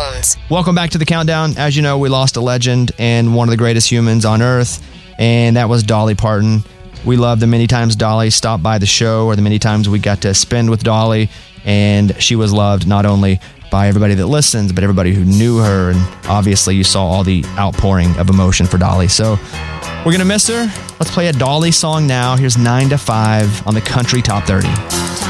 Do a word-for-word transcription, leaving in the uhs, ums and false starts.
Jones. Welcome back to the Countdown. As you know, we lost a legend and one of the greatest humans on earth, and that was Dolly Parton. We love the many times Dolly stopped by the show, or the many times we got to spend with Dolly, and she was loved not only by everybody that listens, but everybody who knew her, and obviously you saw all the outpouring of emotion for Dolly. So we're going to miss her. Let's play a Dolly song now. Here's nine to five on the Country Top thirty.